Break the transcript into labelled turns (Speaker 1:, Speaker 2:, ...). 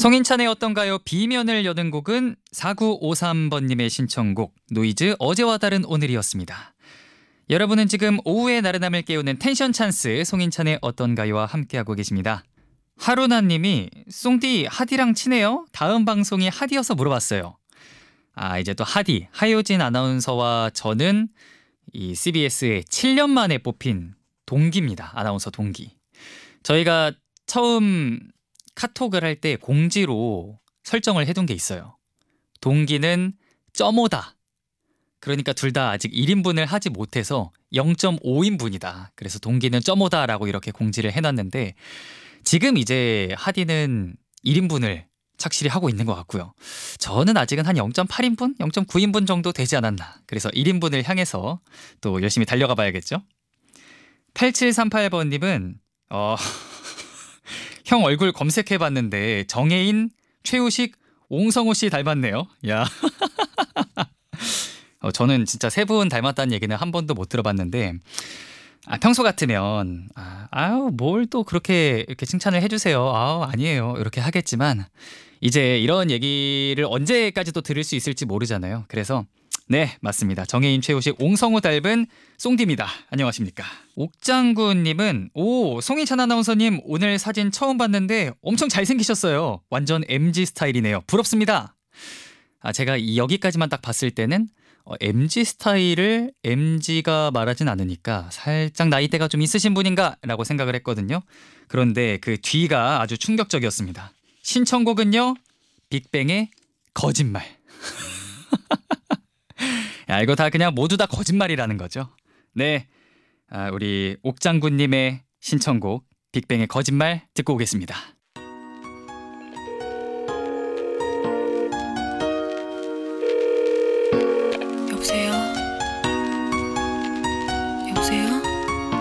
Speaker 1: 송인찬의 어떤가요? 비면을 여는 곡은 4953번님의 신청곡 노이즈 어제와 다른 오늘이었습니다. 여러분은 지금 오후의 나른함을 깨우는 텐션 찬스 송인찬의 어떤가요와 함께하고 계십니다. 하루나님이 송디 하디랑 친해요? 다음 방송이 하디여서 물어봤어요. 이제 또 하디 하효진 아나운서와 저는 이 CBS에 7년 만에 뽑힌 동기입니다. 아나운서 동기. 저희가 처음 카톡을 할 때 공지로 설정을 해둔 게 있어요. 동기는 점오다. 그러니까 둘 다 아직 1인분을 하지 못해서 0.5인분이다. 그래서 동기는 점오다라고 이렇게 공지를 해놨는데 지금 이제 하디는 1인분을 착실히 하고 있는 것 같고요. 저는 아직은 한 0.8인분, 0.9인분 정도 되지 않았나. 그래서 1인분을 향해서 또 열심히 달려가 봐야겠죠. 8738번님은 형 얼굴 검색해봤는데 정혜인, 최우식, 옹성우 씨 닮았네요. 야, 저는 진짜 세 분 닮았다는 얘기는 한 번도 못 들어봤는데 평소 같으면 뭘 또 그렇게 이렇게 칭찬을 해주세요. 아니에요. 이렇게 하겠지만 이제 이런 얘기를 언제까지 또 들을 수 있을지 모르잖아요. 그래서 네, 맞습니다. 정혜인, 최우식, 옹성우 닮은 송디입니다. 안녕하십니까. 옥장구님은 송인찬 아나운서님 오늘 사진 처음 봤는데 엄청 잘생기셨어요. 완전 MG 스타일이네요. 부럽습니다. 제가 여기까지만 딱 봤을 때는 MG 스타일을 MG가 말하진 않으니까 살짝 나이대가 좀 있으신 분인가 라고 생각을 했거든요. 그런데 그 뒤가 아주 충격적이었습니다. 신청곡은요, 빅뱅의 거짓말. 이거 다 그냥 모두 다 거짓말이라는 거죠. 네, 우리 옥장군님의 신청곡 빅뱅의 거짓말 듣고 오겠습니다.